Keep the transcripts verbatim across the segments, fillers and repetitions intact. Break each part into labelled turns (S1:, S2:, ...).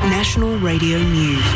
S1: National Radio News.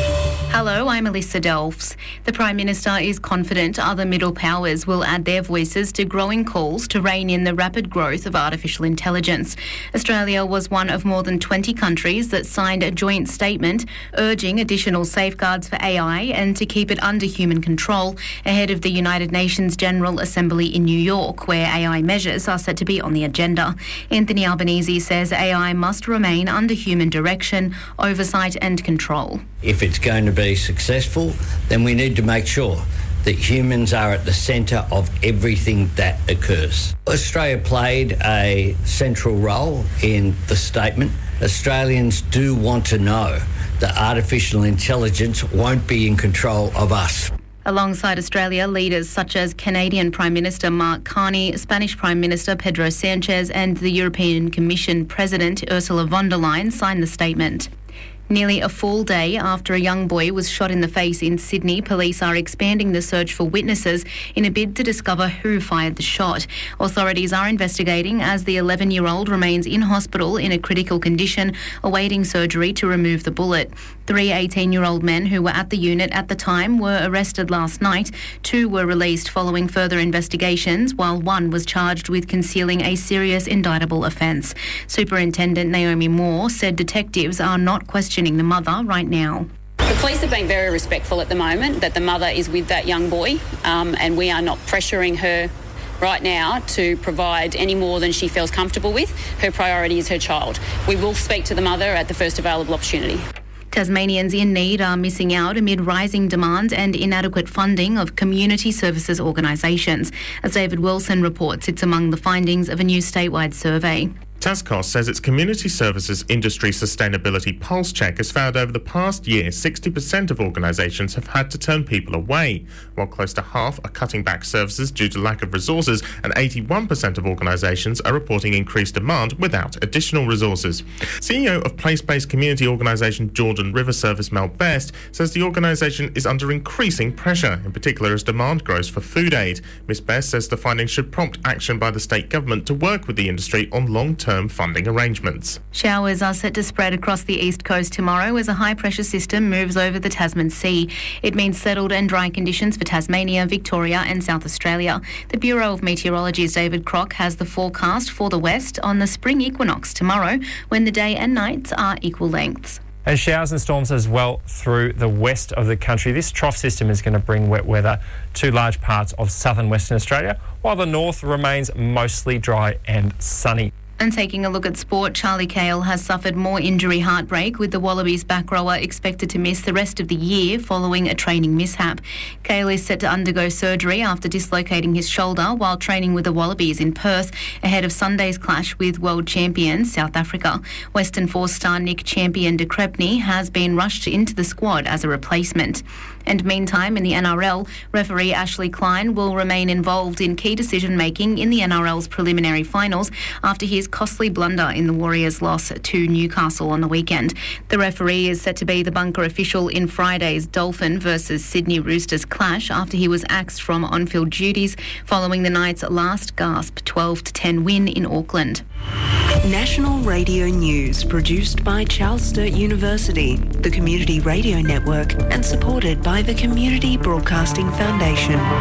S2: Hello, I'm Alyssa Delfs. The Prime Minister is confident other middle powers will add their voices to growing calls to rein in the rapid growth of artificial intelligence. Australia was one of more than twenty countries that signed a joint statement urging additional safeguards for A I and to keep it under human control ahead of the United Nations General Assembly in New York, where A I measures are set to be on the agenda. Anthony Albanese says A I must remain under human direction, oversight and control.
S3: If it's going to be successful, then we need to make sure that humans are at the centre of everything that occurs. Australia played a central role in the statement. Australians do want to know that artificial intelligence won't be in control of us.
S2: Alongside Australia, leaders such as Canadian Prime Minister Mark Carney, Spanish Prime Minister Pedro Sanchez and the European Commission President Ursula von der Leyen signed the statement. Nearly a full day after a young boy was shot in the face in Sydney, police are expanding the search for witnesses in a bid to discover who fired the shot. Authorities are investigating as the eleven-year-old remains in hospital in a critical condition, awaiting surgery to remove the bullet. Three eighteen-year-old men who were at the unit at the time were arrested last night. Two were released following further investigations, while one was charged with concealing a serious indictable offence. Superintendent Naomi Moore said detectives are not questioning the mother right now.
S4: The police are being very respectful at the moment that the mother is with that young boy, um, and we are not pressuring her right now to provide any more than she feels comfortable with. Her priority is her child. We will speak to the mother at the first available opportunity.
S2: Tasmanians in need are missing out amid rising demand and inadequate funding of community services organisations. As David Wilson reports, it's among the findings of a new statewide survey.
S5: Tascos says its community services industry sustainability pulse check has found over the past year sixty percent of organisations have had to turn people away, while close to half are cutting back services due to lack of resources, and eighty-one percent of organisations are reporting increased demand without additional resources. C E O of place-based community organisation Jordan River Service Mel Best says the organisation is under increasing pressure, in particular as demand grows for food aid. Miss Best says the findings should prompt action by the state government to work with the industry on long-term funding arrangements.
S2: Showers are set to spread across the east coast tomorrow as a high-pressure system moves over the Tasman Sea. It means settled and dry conditions for Tasmania, Victoria and South Australia. The Bureau of Meteorology's David Crock has the forecast for the west on the spring equinox tomorrow, when the day and nights are equal lengths.
S6: And showers and storms as well through the west of the country. This trough system is going to bring wet weather to large parts of southern Western Australia, while the north remains mostly dry and sunny.
S2: And taking a look at sport, Charlie Cahill has suffered more injury heartbreak, with the Wallabies back rower expected to miss the rest of the year following a training mishap. Cahill is set to undergo surgery after dislocating his shoulder while training with the Wallabies in Perth ahead of Sunday's clash with world champions South Africa. Western Force star Nick Champion de Crepney has been rushed into the squad as a replacement. And meantime, in the N R L, referee Ashley Klein will remain involved in key decision-making in the N R L's preliminary finals after his costly blunder in the Warriors' loss to Newcastle on the weekend. The referee is set to be the bunker official in Friday's Dolphin versus Sydney Roosters clash after he was axed from on-field duties following the Knights' last gasp twelve to ten win in Auckland.
S1: National Radio News, produced by Charles Sturt University, the Community Radio Network, and supported by the Community Broadcasting Foundation.